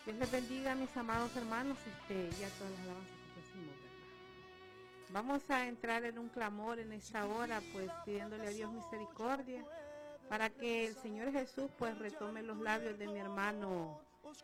Dios les bendiga, mis amados hermanos, ya todas las alabanzas que pusimos, ¿verdad? Vamos a entrar en un clamor en esta hora, pues pidiéndole a Dios misericordia, para que el Señor Jesús pues retome los labios de mi hermano,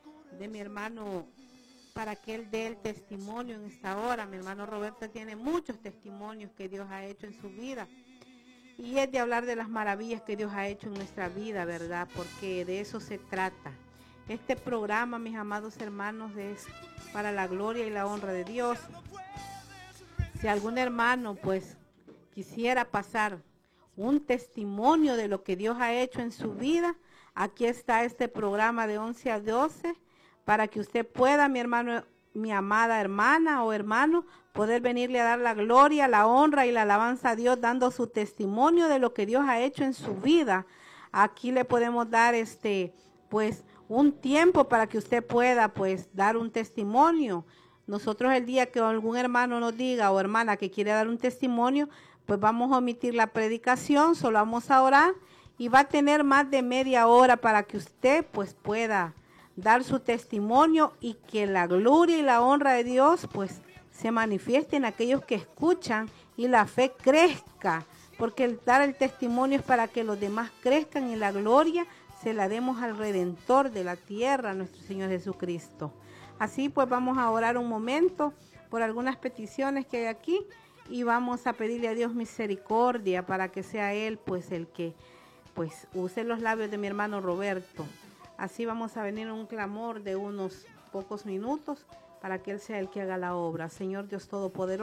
para que él dé el testimonio en esta hora. Mi hermano Roberto tiene muchos testimonios que Dios ha hecho en su vida, y es de hablar de las maravillas que Dios ha hecho en nuestra vida, ¿verdad? Porque de eso se trata. Este programa, mis amados hermanos, es para la gloria y la honra de Dios. Si algún hermano, pues, quisiera pasar un testimonio de lo que Dios ha hecho en su vida, aquí está este programa de 11 a 12, para que usted pueda, mi hermano, mi amada hermana o hermano, poder venirle a dar la gloria, la honra y la alabanza a Dios, dando su testimonio de lo que Dios ha hecho en su vida. Aquí le podemos dar pues, un tiempo para que usted pueda, pues, dar un testimonio. Nosotros el día que algún hermano nos diga o hermana que quiere dar un testimonio, pues vamos a omitir la predicación, solo vamos a orar y va a tener más de media hora para que usted pues pueda dar su testimonio y que la gloria y la honra de Dios pues se manifieste en aquellos que escuchan y la fe crezca, porque el dar el testimonio es para que los demás crezcan y la gloria se la demos al Redentor de la tierra, nuestro Señor Jesucristo. Así pues vamos a orar un momento por algunas peticiones que hay aquí y vamos a pedirle a Dios misericordia para que sea Él pues el que pues use los labios de mi hermano Roberto. Así vamos a venir a un clamor de unos pocos minutos para que Él sea el que haga la obra. Señor Dios Todopoderoso.